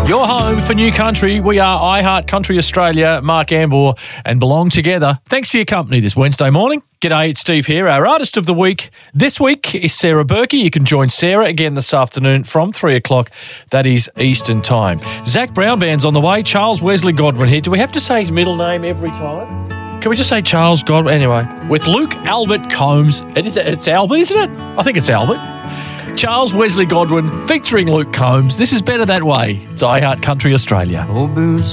Your home for new country. We are iHeart Country Australia, Mark Ambour, and Belong Together. Thanks for your company this Wednesday morning. G'day, it's Steve here. Our artist of the week this week is Sarah Berkey. You can join Sarah again this afternoon from 3 o'clock. That is Eastern Time. Zach Brown Band's on the way. Charles Wesley Godwin here. Do we have to say his middle name every time? Can we just say Charles Godwin? Anyway, with Luke Albert Combs. It's Albert, isn't it? I think it's Albert. Charles Wesley Godwin featuring Luke Combs. This is Better That Way. It's iHeart Country Australia. Old boots